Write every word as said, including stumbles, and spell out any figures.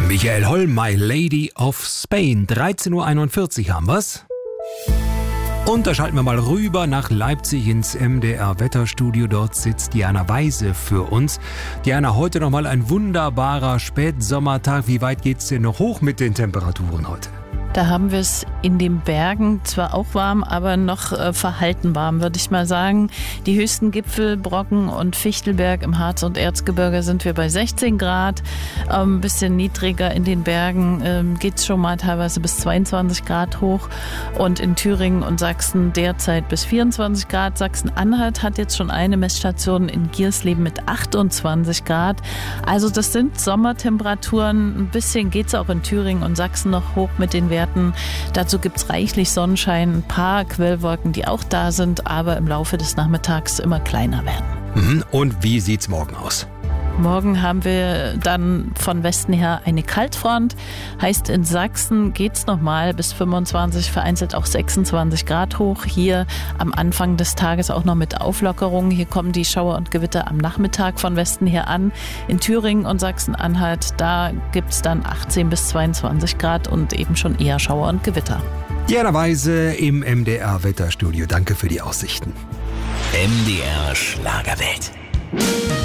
Michael Holl, My Lady of Spain. dreizehn Uhr einundvierzig haben wir's. Und da schalten wir mal rüber nach Leipzig ins M D R-Wetterstudio. Dort sitzt Diana Weise für uns. Diana, heute nochmal ein wunderbarer Spätsommertag. Wie weit geht's denn noch hoch mit den Temperaturen heute? Da haben wir es in den Bergen zwar auch warm, aber noch äh, verhalten warm, würde ich mal sagen. Die höchsten Gipfel, Brocken und Fichtelberg im Harz- und Erzgebirge sind wir bei sechzehn Grad. Ein ähm, bisschen niedriger in den Bergen ähm, geht es schon mal teilweise bis zweiundzwanzig Grad hoch. Und in Thüringen und Sachsen derzeit bis vierundzwanzig Grad. Sachsen-Anhalt hat jetzt schon eine Messstation in Giersleben mit achtundzwanzig Grad. Also das sind Sommertemperaturen. Ein bisschen geht es auch in Thüringen und Sachsen noch hoch mit den Werten. Dazu gibt es reichlich Sonnenschein, ein paar Quellwolken, die auch da sind, aber im Laufe des Nachmittags immer kleiner werden. Und wie sieht's morgen aus? Morgen haben wir dann von Westen her eine Kaltfront. Heißt, in Sachsen geht es nochmal bis fünfundzwanzig, vereinzelt auch sechsundzwanzig Grad hoch. Hier am Anfang des Tages auch noch mit Auflockerung. Hier kommen die Schauer und Gewitter am Nachmittag von Westen her an. In Thüringen und Sachsen-Anhalt, da gibt es dann achtzehn bis zweiundzwanzig Grad und eben schon eher Schauer und Gewitter. Diana Weise im M D R-Wetterstudio. Danke für die Aussichten. M D R Schlagerwelt.